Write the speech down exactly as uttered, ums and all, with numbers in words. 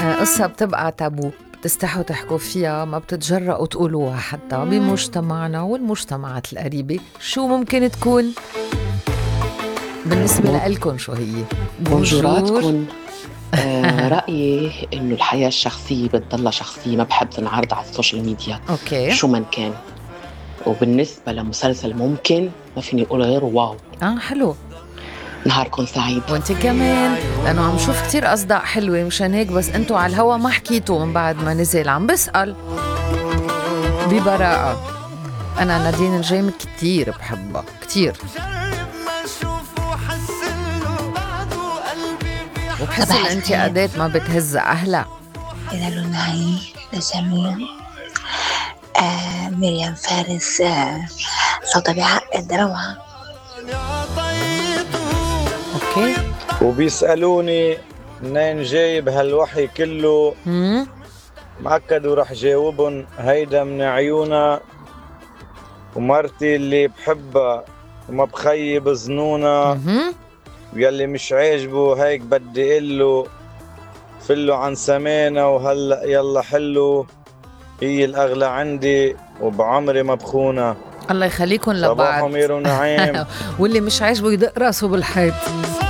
آه، قصة بتبقى تابو، بتستحوا تحكوا فيها، ما بتتجرأوا تقولوها حتى بمجتمعنا والمجتمعات القريبة. شو ممكن تكون بالنسبة بون- لإلكن؟ شو هي؟ بونجور. بونجوراتكم. آه رأيي إنه الحياة الشخصية بتضلها شخصية، ما بحب تنعرض على السوشيال ميديا أوكي. شو من كان. وبالنسبة لمسلسل ممكن ما فيني أقول غير واو. آه حلو. نهاركم سعيد. وانت كمان، لأنه عم شوف كتير أصداء حلوة، مشان هيك بس انتوا على الهوا ما حكيتوا من بعد ما نزل. عم بسأل ببراءة. أنا نادين الجيم كتير بحبها كتير، وبحس صباح الخير الانتقادات ما بتهز أهلها. إلى لوناي لجميع آه مريم فارس، آه صوتها بيعقد روعة. أوكي. وبيسألوني منين جايب هالوحي كله، مم؟ مأكد ورح جاوبن هيدا من عيونا ومرتي اللي بحبها وما بخيب ظنونا، مهم. ويلي مش عاجبه هيك بدي قله فله عن سمانة وهلأ يلا حلو، هي الأغلى عندي وبعمري ما بخونة. الله يخليكن صباح لبعض. مير ونعيم. واللي مش عاجبه يدق راسه بالحيط.